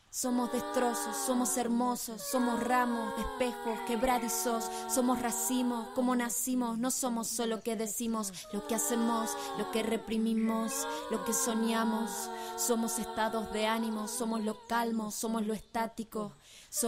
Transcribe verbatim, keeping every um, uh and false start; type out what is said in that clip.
Somos destrozos, somos hermosos, somos ramos de espejos quebradizos, somos racimos, como nacimos, no somos solo que decimos, lo que hacemos, lo que reprimimos, lo que soñamos, somos estados de ánimo, somos lo calmo, somos lo estático, somos